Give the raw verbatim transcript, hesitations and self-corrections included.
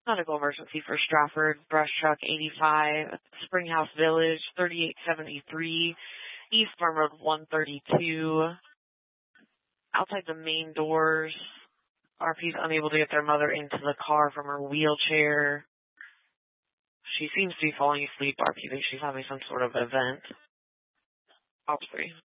Medical emergency for Stratford, Brush Truck eighty-five, Springhouse Village, thirty-eight seventy-three, East Farm Road one thirty-two. Outside the main doors, R P's unable to get their mother into the car from her wheelchair. She seems to be falling asleep. R P thinks she's having some sort of event. Ops three.